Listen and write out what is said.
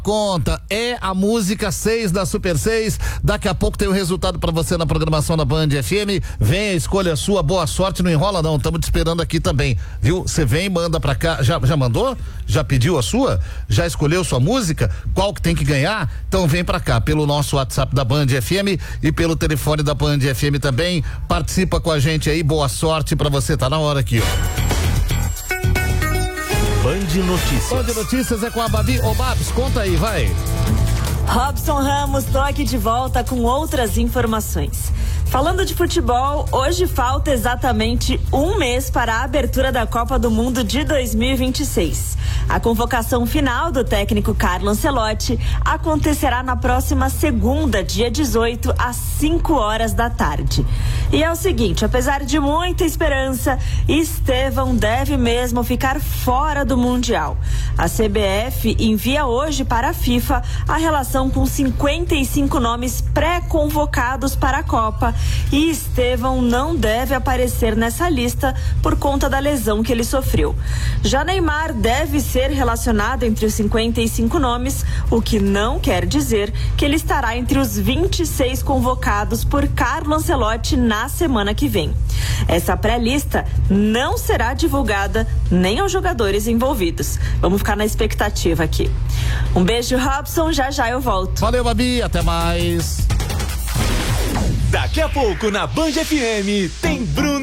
Conta, é a música 6 da Super 6. Daqui a pouco tem o resultado pra você na programação da Band FM. Venha, escolha a sua, boa sorte, não enrola não, estamos te esperando aqui também, viu? Você vem, manda pra cá, já mandou? Já pediu a sua? Já escolheu sua música? Qual que tem que ganhar? Então vem pra cá, pelo nosso WhatsApp da Band FM e pelo telefone da Band FM também. Participa com a gente aí, boa sorte pra você, tá na hora aqui, ó. Band Notícias. Band Notícias é com a Babi. Ô, Babs, conta aí, vai. Robson Ramos, tô aqui de volta com outras informações. Falando de futebol, hoje falta exatamente um mês para a abertura da Copa do Mundo de 2026. A convocação final do técnico Carlo Ancelotti acontecerá na próxima segunda, dia 18, às 5 horas da tarde. E é o seguinte, apesar de muita esperança, Estevão deve mesmo ficar fora do Mundial. A CBF envia hoje para a FIFA a relação com 55 nomes pré-convocados para a Copa e Estevão não deve aparecer nessa lista por conta da lesão que ele sofreu. Já Neymar deve ser relacionado entre os 55 nomes, o que não quer dizer que ele estará entre os 26 convocados por Carlo Ancelotti na semana que vem. Essa pré-lista não será divulgada nem aos jogadores envolvidos. Vamos ficar na expectativa aqui. Um beijo, Robson, já eu volto. Valeu, Babi, até mais. Daqui a pouco na Band FM tem Bruno